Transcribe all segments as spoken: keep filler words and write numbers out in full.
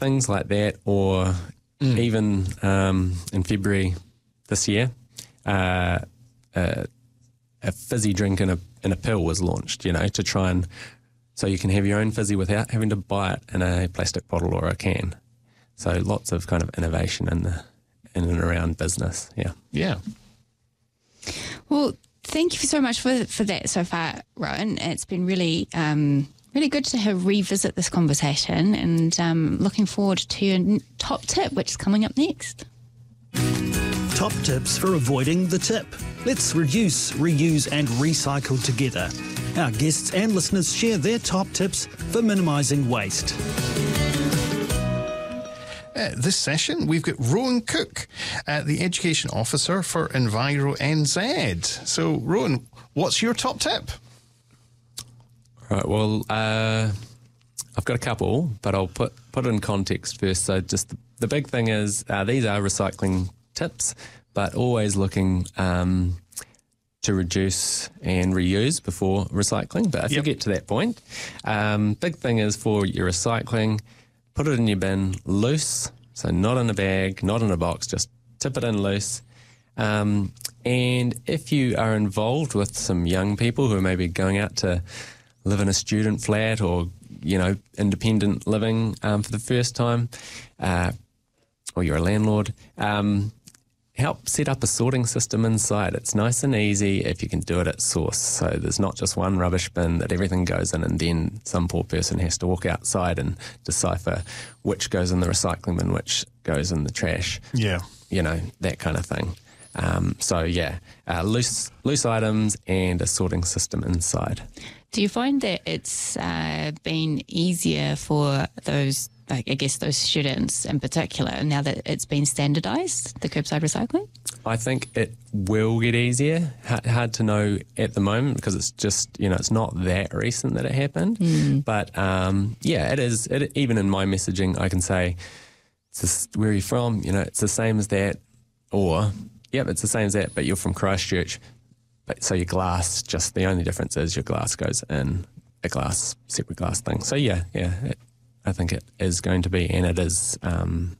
things like that, or mm. even um, in February this year, uh, uh, a fizzy drink in a in a pill was launched, you know, to try and, so you can have your own fizzy without having to buy it in a plastic bottle or a can. So lots of kind of innovation in the in and around business, yeah. Yeah. Well, thank you so much for for that so far, Rowan. It's been really um, really good to have revisit this conversation, and um, looking forward to your top tip, which is coming up next. Top tips for avoiding the tip. Let's reduce, reuse and recycle together. Our guests and listeners share their top tips for minimising waste. Uh, this session, we've got Rowan Cook, uh, the Education Officer for Enviro N Z. So, Rowan, what's your top tip? Right, well, uh, I've got a couple, but I'll put, put it in context first. So just the, the big thing is uh, these are recycling tips, but always looking um, to reduce and reuse before recycling. But if yep. you get to that point, um, big thing is for your recycling, put it in your bin loose, so not in a bag, not in a box, just tip it in loose. Um, and if you are involved with some young people who are maybe going out to live in a student flat or, you know, independent living um, for the first time, uh, or you're a landlord, um, help set up a sorting system inside. It's nice and easy if you can do it at source. So there's not just one rubbish bin that everything goes in and then some poor person has to walk outside and decipher which goes in the recycling bin, which goes in the trash. Yeah. You know, that kind of thing. Um, so, yeah, uh, loose loose items and a sorting system inside. Do you find that it's uh, been easier for those, like, I guess those students in particular, now that it's been standardised, the curbside recycling? I think it will get easier. H- hard to know at the moment because it's just, you know, it's not that recent that it happened. Mm. But, um, yeah, it is. It, even in my messaging, I can say, it's just, where are you from? You know, it's the same as that. Or, yep, it's the same as that, but you're from Christchurch. But so your glass, just the only difference is your glass goes in a glass, separate glass thing. So, yeah, yeah, it, I think it is going to be, and it is um,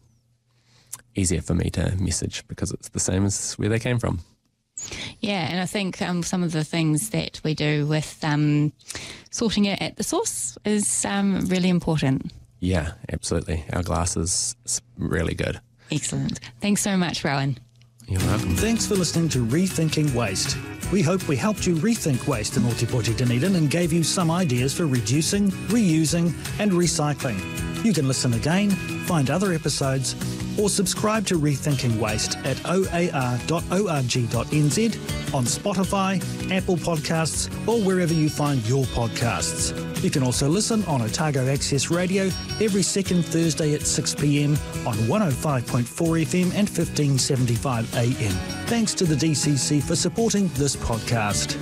easier for me to message because it's the same as where they came from. Yeah, and I think um, some of the things that we do with um, sorting it at the source is um, really important. Yeah, absolutely. Our glass is really good. Excellent. Thanks so much, Rowan. You're welcome. Thanks for listening to Rethinking Waste. We hope we helped you rethink waste in Ōtepoti Dunedin and gave you some ideas for reducing, reusing and recycling. You can listen again, find other episodes or subscribe to Rethinking Waste at o a r dot org dot n z, on Spotify, Apple Podcasts or wherever you find your podcasts. You can also listen on Otago Access Radio every second Thursday at six p m on one oh five point four F M and fifteen seventy-five A M. Thanks to the D C C for supporting this podcast.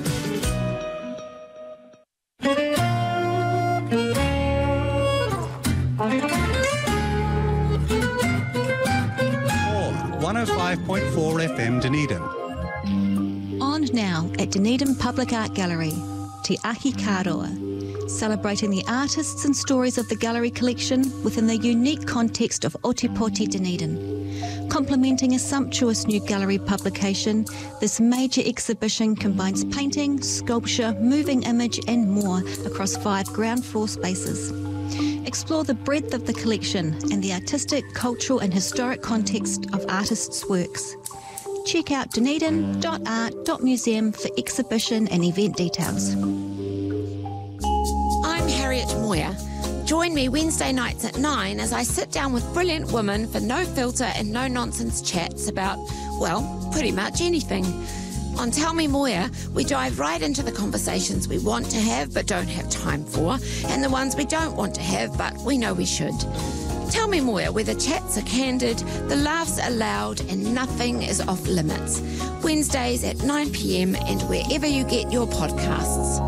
one oh five point four F M Dunedin. On now at Dunedin Public Art Gallery, Te Ahi Kāroa, celebrating the artists and stories of the gallery collection within the unique context of Ōtepoti Dunedin. Complementing a sumptuous new gallery publication, this major exhibition combines painting, sculpture, moving image and more across five ground floor spaces. Explore the breadth of the collection and the artistic, cultural and historic context of artists' works. Check out dunedin dot art dot museum for exhibition and event details. I'm Harriet Moyer. Join me Wednesday nights at nine as I sit down with brilliant women for no filter and no nonsense chats about, well, pretty much anything. On Tell Me Moya, we dive right into the conversations we want to have but don't have time for, and the ones we don't want to have but we know we should. Tell Me Moya, where the chats are candid, the laughs are loud, and nothing is off limits. Wednesdays at nine p m and wherever you get your podcasts.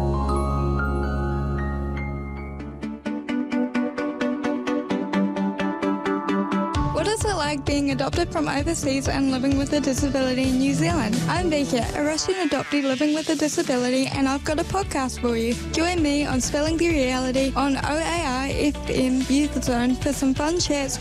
What is it like being adopted from overseas and living with a disability in New Zealand? I'm Vika, a Russian adoptee living with a disability, and I've got a podcast for you. Join me on Spelling the Reality on O A R F M Youth Zone for some fun chats